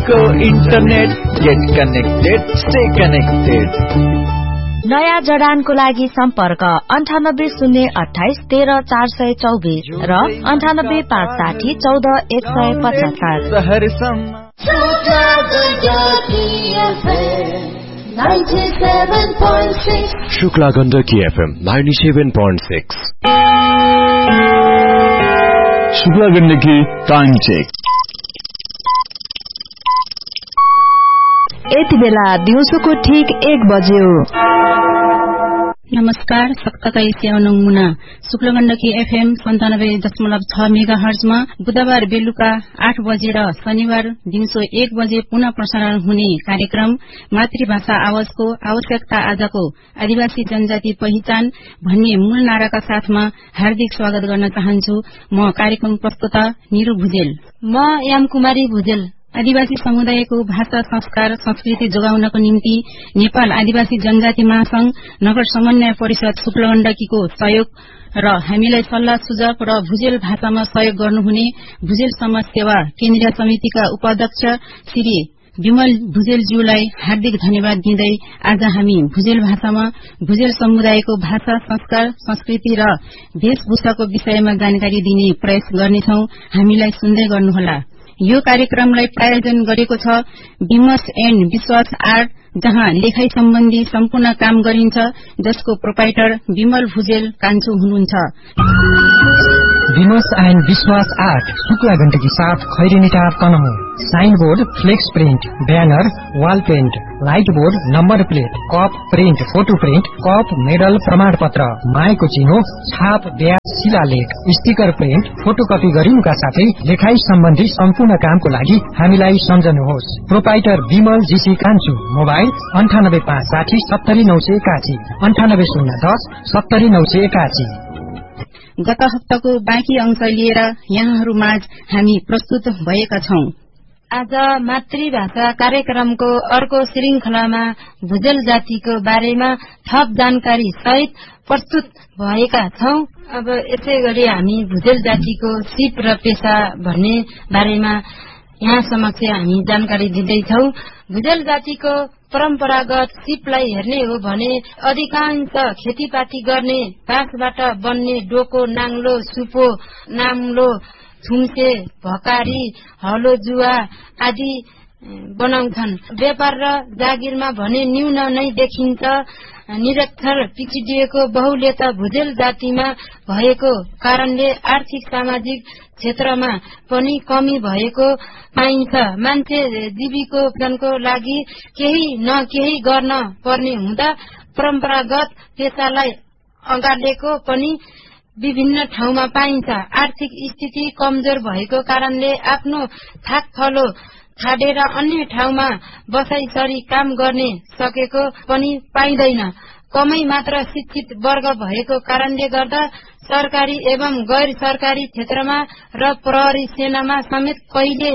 को internet, get connected, stay connected. नयाँ जडानको लागि सम्पर्क 9808130424 र 985714 Shukla Gandaki FM 97.6 Shukla Gandaki time check. यति बेला दिउँसोको ठीक 1 बज्यो। नमस्कार, सप्तका एसियाउनुङ मुना शुक्ला गण्डकी FM 97.6 मेगाहर्जमा बुधबार बेलुका 8 बजे र शनिबार दिउँसो 1 बजे पुनः प्रसारण हुने कार्यक्रम मातृभाषा आवाजको आवश्यकता आजको आदिवासी जनजाति पहिचान भन्ने मूल नाराका साथमा हार्दिक स्वागत गर्न चाहन्छु। म कार्यक्रम प्रस्तुता निरु भुजेल। म याम कुमारी भुजेल। आदिवासी समुदायको भाषा, संस्कार, संस्कृति जोगाउनको निम्ति नेपाल आदिवासी जनजाति महासंघ नगर समन्वय परिषद शुक्ला गण्डकीको सहयोग र हामीलाई सल्लाह सुझाव र भुजेल भाषामा सहयोग गर्नुहुने भुजेल समाज सेवा केन्द्रीय समितिका उपाध्यक्ष श्री विमल भुजेलज्यूलाई हार्दिक धन्यवाद दिँदै आज हामी भुजेल भाषामा भुजेल समुदायको भाषा, संस्कार, संस्कृति र वेशभूषाको विषयमा जानकारी दिने प्रयास गर्नेछौ। हामीलाई सुन्दै गर्नुहोला। यो कार्यक्रमलाई प्रायोजन गरेको छ विमस एण्ड विश्वास आर्ट, जहाँ लेखाई सम्बन्धी सम्पूर्ण काम गरिन्छ, जसको प्रोपाइटर विमल भुजेल कान्छो हुनुहुन्छ। विमस एण्ड विश्वास art Shukla Gandaki 7 खैरेनीटार Tanahun. Sign board, flex print, banner, wall pant, light board, number plate, cup print, photo print, cup, medal, प्रमाण पत्र, माएको चिनो, छाप, ब्याज, शिलालेख, स्टिकर प्रिन्ट, फोटोकपी गरिनुका साथै लेखाई सम्बन्धी सम्पूर्ण कामको लागि हामीलाई सम्झनुहोस्। प्रोपाइटर विमल जीसी कान्छो। मोबाइल 9856 70981 98010 70981। गत हप्ताको बाँकी अंश लिएर यहाँहरूमाझ हामी प्रस्तुत भएका छौं। आज मातृभाषा कार्यक्रमको अर्को श्रृंखलामा भुजेल जातिको बारेमा थप जानकारी सहित प्रस्तुत भएका छौं। अब यसै गरी हामी भुजेल जातिको सिप र पेशा भन्ने बारेमा यहाँ समक्ष हामी जानकारी दिँदैछौ। भुजेल जातिको परम्परागत सिपलाई हेर्ने हो भने अधिकांश खेतीपाती गर्ने बाँसबाट बन्ने डोको, नाङ्लो, सुपो, नाम्लो, थुम्से, भकारी, हलो जुवा आदि बनाउँछन्। व्यापार र जागिरमा भने न्यून नै देखिन्छ। निरक्षर पिछडिएको बहुल्यता भुजेल जातिमा भएको कारणले आर्थिक सामाजिक क्षेत्रमा पनि कमी भएको पाइन्छ। मान्छे जीविकोपार्जनको लागि केही न केही गर्न पर्ने हुँदा परम्परागत पेशालाई अगाडेको पनि विभिन्न ठाउँमा पाइन्छ। आर्थिक स्थिति कमजोर भएको कारणले आफ्नो थाकथलो छाडेर अन्य ठाउँमा बसाइसरी काम गर्ने सकेको पनि पाइँदैन। कमै मात्र शिक्षित वर्ग भएको कारणले गर्दा सरकारी एवं गैर सरकारी क्षेत्रमा र प्रहरी सेनामा समेत केहीले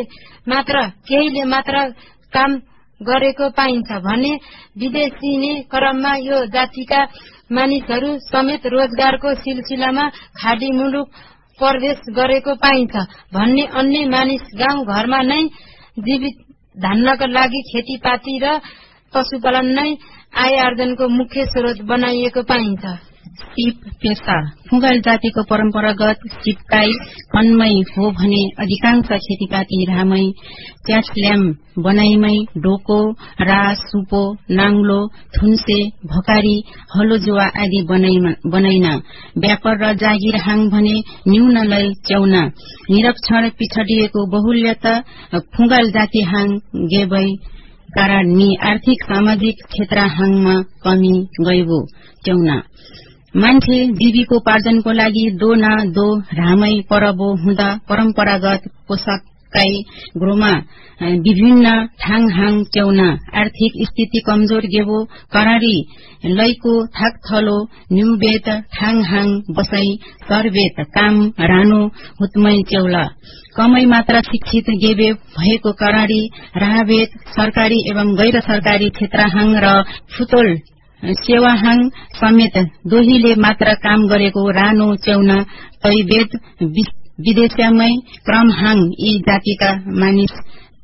मात्र काम गरेको पाइन्छ भने विदेशिने क्रममा यो जातिका मानिसहरू समेत रोजगारको सिलसिलामा खाडी मुलुक प्रवेश गरेको पाइन्छ भन्ने अन्य मानिस गाउँ घरमा नै जीवित धान्नका लागि खेतीपाती र पशुपालन नै आय आर्जनको मुख्य स्रोत बनाइएको पाइन्छ। सिप पेशा फुगाल जातिको परम्परागत सिपकाई कन्मै हो भने अधिकांश खेतीपाती रामै, च्यास्ल्याम बनाइमै, डोको, रास, सुपो, नाङ्लो, थुन्से, भकारी, हलोजुवा आदि बनाइन। व्यापार र जागिर हाङ भने न्यूनलाई च्याउना। निरक्षर पिछडिएको बहुल्यता फुगाल जाति हाङ गेबै कारण नि आर्थिक सामाजिक क्षेत्र हाङमा कमी गएको च्याउना। मान्छे जीविकोपार्जनको लागि दो न दो रामै परबो हुँदा परम्परागत पोसाककाई ग्रोमा विभिन्न ठाङ हाङ च्याउना। आर्थिक स्थिति कमजोर गेबो करारी लैको थाकथलो न्युबेत ठाङ हाङ बसाई सरबेत काम रानो हुत्मै च्याउला। कमै मात्र शिक्षित गेबे भएको करारी राहबेत सरकारी एवं गैर सरकारी क्षेत्रहाङ र फुतोल सेवाहाङ समेत दोहीले मात्र काम गरेको रानो च्याउना तैबेत विदेशमै क्रमहाङ यी जातिका मानिस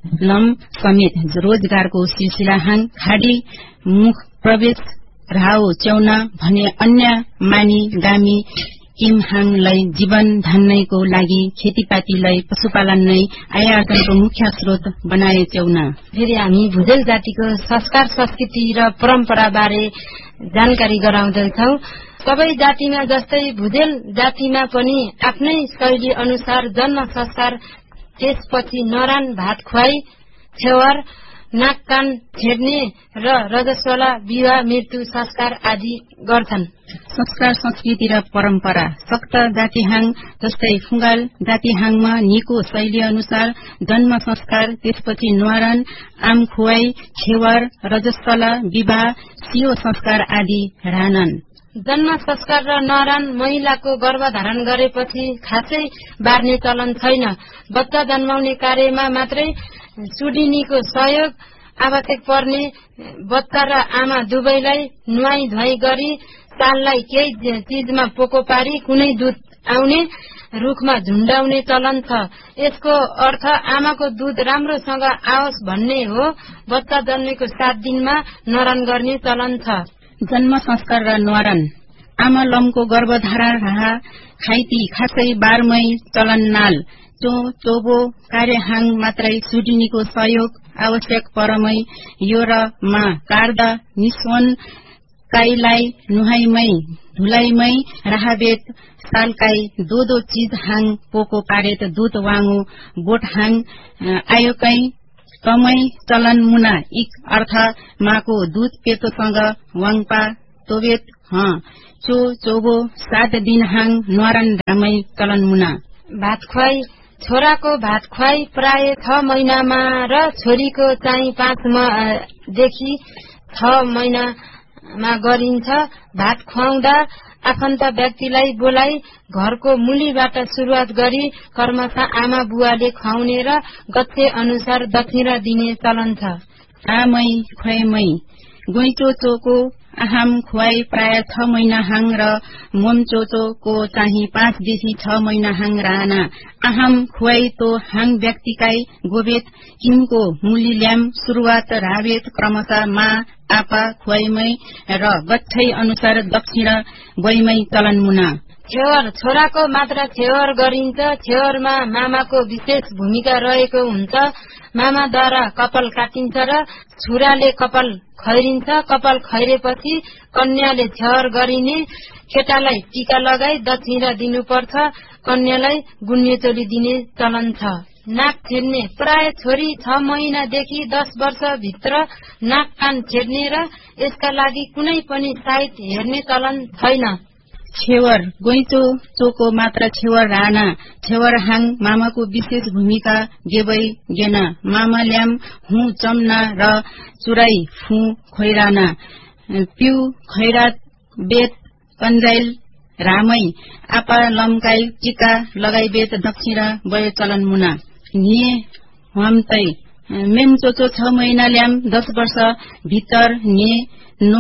लम समेत रोजगारको सिलसिला हाङ खाडी मुख प्रवेश राहो च्याउना भने अन्य मानी गामी किमहाङलाई जीवन धान्नको लागि खेतीपातीलाई पशुपालन नै आय आर्जनको मुख्य स्रोत बनाए च्याउना। फेरि हामी भुजेल जातिको संस्कार संस्कृति र परम्परा बारे जानकारी गराउँदैछौ। सबै जातिमा जस्तै भुजेल जातिमा पनि आफ्नै शैली अनुसार जन्म संस्कार, त्यसपछि नरान भात खुवाई, छेवर, नाक कान छेड्ने र रजस्वला विवाह मृत्यु संस्कार आदि गर्छन्। संस्कार संस्कृति र परम्परा सक्त जातिहाङ जस्तै फुङ्गाल जातिहाङमा निको शैली अनुसार जन्म संस्कार, त्यसपछि न्वारन, आम खुवाई, छेवर, रजस्वला विवाह, सियो संस्कार आदि रहनन्। जन्म संस्कार र न्वारन महिलाको गर्भधारण गरेपछि खासै बार्ने चलन छैन। बच्चा जन्माउने कार्यमा मात्रै सुडिनीको सहयोग आवश्यक पर्ने। बच्चा र आमा दुवैलाई नुहाई धुवाई गरी साललाई केही चीजमा पोको पारी कुनै दूध आउने रुखमा झुण्डाउने चलन छ। यसको अर्थ आमाको दूध राम्रोसँग आओस् भन्ने हो। बच्चा जन्मेको 7 दिनमा न्वारन गर्ने चलन छ। जन्म संस्कार र न्वारन आमा लमको गर्भधारण रहा खाइती खासै बारमै चलन नाल चोबो कार्यहाङ मात्रै सुडिनीको सहयोग आवश्यक परमै यो र मा कार्दा निस्वन काईलाई नुहाईमै धुलाईमै राहाबेत सालकाई दो चीज हाङ पोको पारेत दूध वाङो बोट हाङ आयोकै कमै चलन मुना इक अर्थ माको दूध पेतोसँग वाङपा तोबेत चोबो 7 दिन हाङ न्वारन रामै चलन मुना। भात खुवाई छोराको भात खुवाई प्राय 6 महिनामा र छोरीको चाहिँ 5 देखि 6 महिनामा गरिन्छ। भात खुवाउँदा आफन्त व्यक्तिलाई बोलाई घरको मुलीबाट शुरूआत गरी कर्मशः आमा बुवाले खुवाउने र गच्छे अनुसार दक्षिणा दिने चलन छ। आमै खुवाईमै गोइचोचोको आहाम खुवाई प्राय 6 महिना हाङ र मोमचोचोको चाहिँ 5 देखि 6 महिना हाङ रहना। आहाम खुवाई तो हाङ व्यक्तिकाई गोबेत किमको मुली ल्याम शुरूआत रावेत क्रमशः मा आपा खुवाईमै र गच्छै अनुसार दक्षिण बैमै चलन मुना। छेवर छोराको मात्र छेवर गरिन्छ। छेवरमा मामाको विशेष भूमिका रहेको हुन्छ। मामाद्वारा कपाल काटिन्छ र छुराले कपाल खैरिन्छ। कपाल खैरेपछि कन्याले छेवर गरिने। केटालाई टीका लगाई दक्षिणा दिनुपर्छ। कन्यालाई गुन्यचोली दिने चलन छ। नाक छेड्ने प्राय छोरी 6 महिनादेखि 10 वर्ष भित्र नाक कान छेड्ने र यसका लागि कुनै पनि साइत हेर्ने चलन छैन। छेवर गोइचो चोको मात्र छेवर राना। छेवर हाङ मामाको विशेष भूमिका गेबै गेना। मामा ल्याम हु चम्ना र चुराई फु खोइराना। पिउ खैरात बेत कन्जाइल रामै आपा लम्काई टीका लगाई बेत दक्षिण बय चलन मुना। निये हमतै मेम चोचो 6 महिना ल्याम 10 वर्ष भित्र ने नो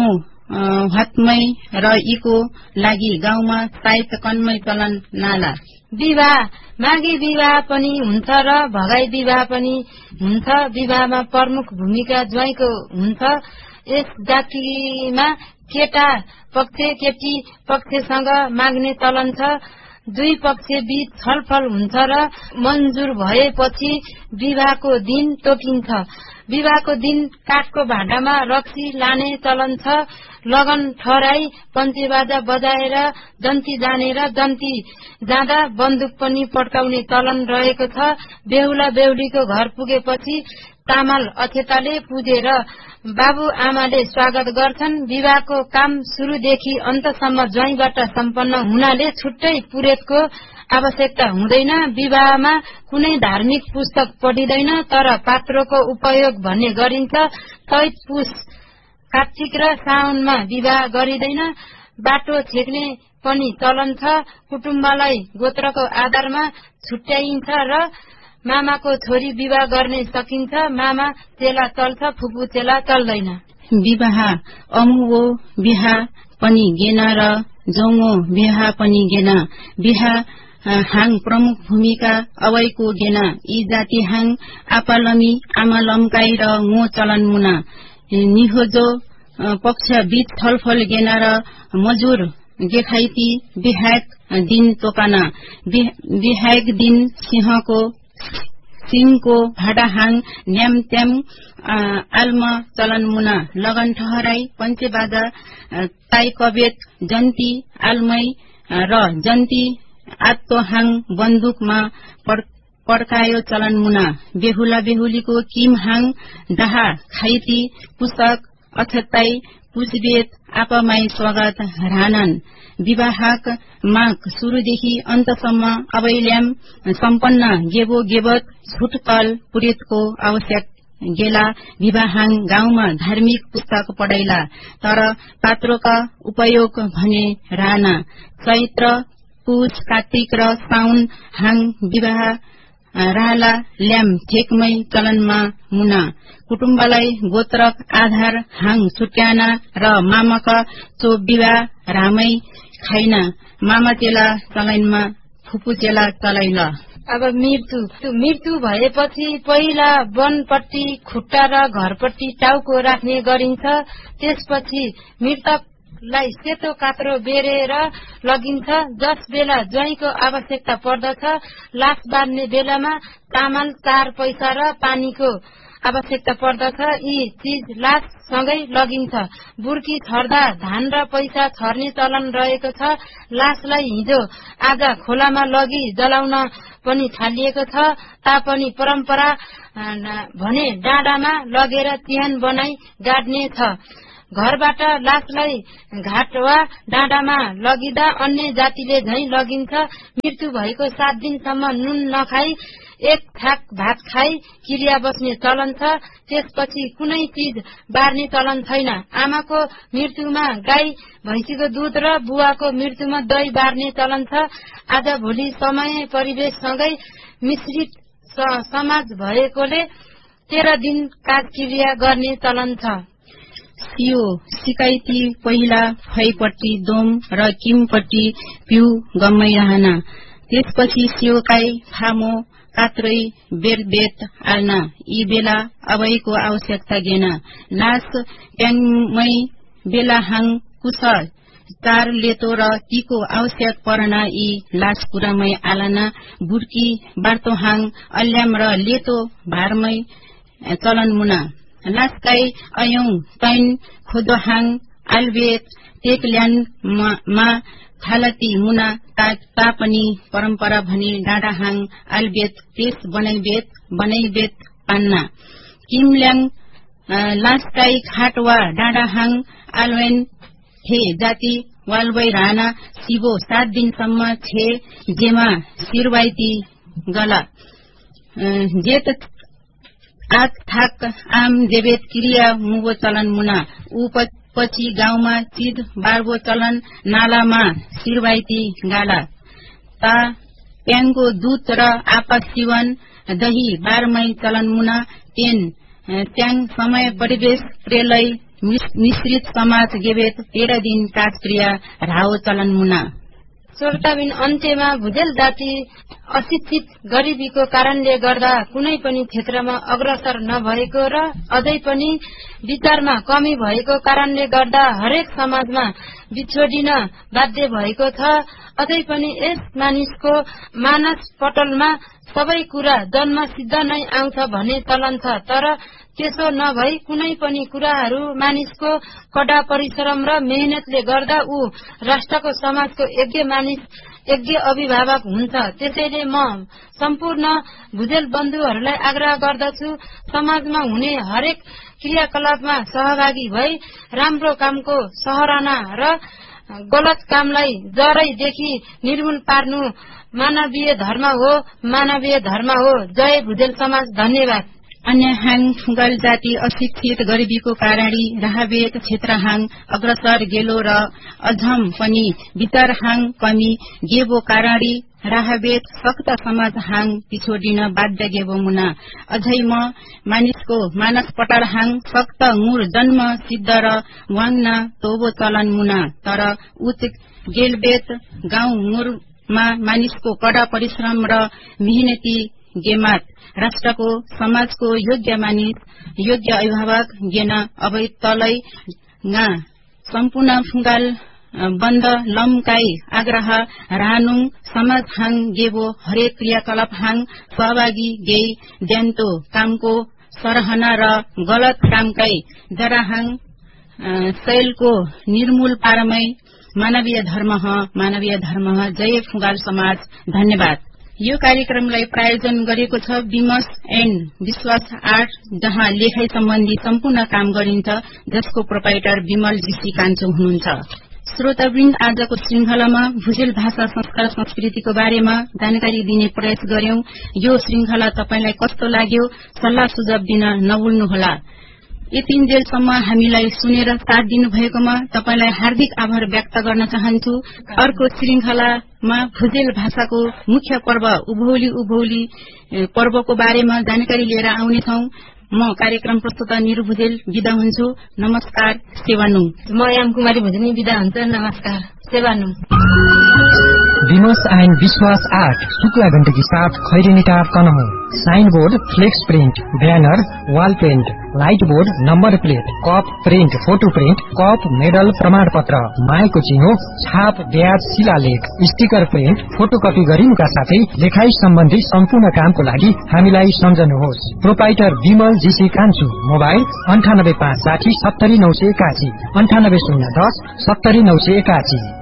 हतमै र इको लागि गाउँमा साइत कन्मै चलन नाला। विवाह मागी विवाह पनि हुन्छ र भगाई विवाह पनि हुन्छ। विवाहमा प्रमुख भूमिका ज्वाइँको हुन्छ। यस जातिमा केटा पक्ष केटी पक्षसँग माग्ने चलन छ। दुई पक्ष बीच छलफल हुन्छ र मन्जुर भएपछि विवाहको दिन तोकिन्छ। विवाहको दिन काठको भाँडामा रक्सी लाने चलन छ। लगन ठहराई पन्ची बाजा बजाएर जन्ती जाने र जन्ती जाँदा बन्दुक पनि पड्काउने चलन रहेको छ। बेहुला बेहुलीको घर पुगेपछि तामाल अक्षताले पुजेर बाबु आमाले स्वागत गर्छन्। विवाहको काम सुरुदेखि अन्तसम्म ज्वाइँबाट सम्पन्न हुनाले छुट्टै पुरोहितको आवश्यकता हुँदैन। विवाहमा कुनै धार्मिक पुस्तक पढिँदैन तर पात्रोको उपयोग भन्ने गरिन्छ। चैत पुष कार्तिक र साउनमा विवाह गरिँदैन। बाटो छेक्ने पनि चलन छ। कुटुम्बलाई गोत्रको आधारमा छुट्याइन्छ र मामाको छोरी विवाह गर्ने सकिन्छ। मामा चेला चल्छ, फुपू चेला चल्दैन। विवाह अमुओ बिहा पनि गेन र जौङो बिहा पनि गेन। बिहा हाङ प्रमुख भूमिका अवैको गेना यी जाति हाङ आपालमी आमालमकाई र ngो चलन मुना निहोजो पक्ष बीच छलफल गेना र मजुर गेखाइती बिहाक दिन तोकाना बिहाक दिन सिंहको भाडा हाङ न्याम त्याम आल्म चलन मुना लगन ठहराई पञ्चेबाजा ताई कबेत जन्ती आल्मै र जन्ती आत्तो हाङ बन्दुकमा पड्कायो चलन मुना बेहुला बेहुलीको किम हाङ डाहा खाइती पुस्तक अछताई पुजबेत आपामाई स्वागत रानन विवाहक माग शुरूदेखि अन्तसम्म अवैल्याम सम्पन्न गेबो गेबत छुटकल पुरेतको आवश्यक गेला विवाहाङ गाउँमा धार्मिक पुस्तक पढाइला तर पात्रोका उपयोग भने राना चैत्र पुष कार्तिक र साउन हाङ विवाह राला ल्याम ठेकमै चलनमा मुना कुटुम्बलाई गोत्रक आधार हाङ छुट्याना र मामाका चो विवाह रामै खाइना मामा चेला चलैनमा फुपू चेला चलैल। अब मृत्यु भएपछि पहिला वनपट्टि खुट्टा र घरपट्टि टाउको राख्ने गरिन्छ। त्यसपछि मृतकलाई सेतो कात्रो बेरेर लगिन्छ। जस बेला ज्वाइँको आवश्यकता पर्दछ लास बाँध्ने बेलामा चामल 4 पैसा र पानीको आवश्यकता पर्दछ। यी चीज लास सँगै लगिन्छ। बुर्की छर्दा धान र पैसा छर्ने चलन रहेको छ। लासलाई हिजो आज खोलामा लगी जलाउन पनि थालिएको छ तापनि परम्परा भने डाँडामा लगेर तिहान बनाई गाड्ने छ। घरबाट लासलाई घाट वा डाँडामा लगिदा अन्य जातिले झै लगिन्छ। मृत्यु भएको 7 दिनसम्म नुन नखाई 1 थाक भात खाई क्रिया बस्ने चलन छ। त्यसपछि कुनै चीज बार्ने चलन छैन। आमाको मृत्युमा गाई भैँसीको दूध र बुवाको मृत्युमा दही बार्ने चलन छ। आज भोलि समय परिवेशसँगै मिश्रित समाज भएकोले 13 दिन काजक्रिया गर्ने चलन छ। सियो सिकाइती पहिला फैपट्टि दोम र किमपट्टि पिउ गम्मै रहना त्यसपछि सियोकाई फामो कात्रै बेरबेत आल्ना यी बेला अवैको आवश्यकता गेना लास प्याङमै बेला हाङ कुछ 4 लेतो र तीको आवश्यक परना यी लास कुरामै आलाना बुर्की बार्तो हाङ अल्याम र लेतो भारमै चलन मुना लासकाई अयौं तैन खोदो हाङ आलबेत टेकल्यान मा थालती मुना तापनि परम्परा भने डाँडा हाङ आलबेत पेस बनैबेत पान्ना किमल्याङ लासकाई खाट वा डाँडा हाङ आलवेन थे जाति वालवै राना सिबो 7 दिनसम्म छे जेमा सिरवाइती गला जेत आठ थाक आम देवेत क्रिया मुगो चलन मुना पछि गाउँमा चिद बार्बो चलन नालामा सिरवाइती गाला ता प्याङको दूध र आपस सिवन दही बारमै चलन मुना त्याङ समय परिवेश प्रेलै मिश्रित समाज गेबेत 13 दिन काजक्रिया राहो चलन मुना। सोर्टाबिन अन्त्यमा भुजेल जाति अशिक्षित गरिबीको कारणले गर्दा कुनै पनि क्षेत्रमा अग्रसर नभएको र अझै पनि विचारमा कमी भएको कारणले गर्दा हरेक समाजमा बिछोडिन बाध्य भएको छ। अझै पनि यस मानिसको मानस पटलमा सबै कुरा जन्म सिद्ध नै आउँछ भन्ने चलन छ। तर त्यसो नभई कुनै पनि कुराहरू मानिसको कडा परिश्रम र मेहनतले गर्दा ऊ राष्ट्रको समाजको योग्य अभिभावक हुन्छ। त्यसैले म सम्पूर्ण भुजेल बन्धुहरूलाई आग्रह गर्दछु समाजमा हुने हरेक क्रियाकलापमा सहभागी भई राम्रो कामको सराहना र गलत कामलाई जरैदेखि निर्मूल पार्नु मानवीय धर्म हो। जय भुजेल समाज। धन्यवाद। अन्य हाङ फुगल जाति अशिक्षित गरिबीको कारणले राहबेत क्षेत्र हाङ अग्रसर गेलो र अझम पनि विचार हाङ कमी गेबो कारणले राहबेत सक्त समाज हाङ पिछोडिन बाध्य गेबो मुना। अझै म मानिसको मानस पटल हाङ सक्त मुर जन्म सिद्ध र वाङ्ना तोबो चलन मुना। तर उच गेलबेत गाउँ मुर मा मानिसको कडा परिश्रम र मेहनती गेमात राष्ट्रको समाजको योग्य मानिस योग्य अभिभावक गेन अब तलै सम्पूर्ण फुङ्गाल बन्द लम्काई आग्रह रानुङ समाज हाङ गेबो हरेक क्रियाकलाप हाङ सहभागी गेई द्यान्तो कामको सरहना र गलत कामकै जराहाङ शैलको निर्मूल पारमै मानवीय धर्म जय फुगाल समाज। धन्यवाद। यो कार्यक्रमलाई प्रायोजन गरेको छ विमस एन्ड विश्वास 8 जहाँ लेखाइ सम्बन्धी सम्पूर्ण काम गरिन्छ, जसको प्रोपाइटर विमल जीसी कान्छो हुनुहुन्छ। श्रोतावृन्द, आजको श्रृंखलामा भुजेल भाषा संस्कार संस्कृतिको बारेमा जानकारी दिने प्रयास गर्यौं। यो श्रृंखला तपाईलाई कस्तो लाग्यो सल्लाह सुझाव दिन नभुल्नुहोला। यतिन्जेलसम्म हामीलाई सुनेर साथ दिनुभएकोमा तपाईलाई हार्दिक आभार व्यक्त गर्न चाहन्छु। अर्को श्रृंखलामा भुजेल भाषाको मुख्य पर्व उभौली पर्वको बारेमा जानकारी लिएर आउनेछौं। म कार्यक्रम प्रस्तुता निरु भुजेल विदा हुन्छु। नमस्कार, सेवानुङ। म याम कुमारी भुजेल विदा हुन्छ। नमस्कार, सेवानुङ। विमस एन्ड विश्वास 8 Shukla Gandaki 7 Khaireni top कनहु। Sign board, flex print, banner, wall pant, light board, number plate, cup print, photo print, cup medal प्रमाणपत्र, माएको चिनो, छाप, ब्याज, शिलालेख, स्टिकर प्रिन्ट, फोटोकपी गरिनुका साथै लेखाइ सम्बन्धी सम्पूर्ण कामको लागि हामीलाई सम्झनुहोस्। प्रोपाइटर विमल जीसी कान्छो। मोबाइल 9856 70981 98010 70981।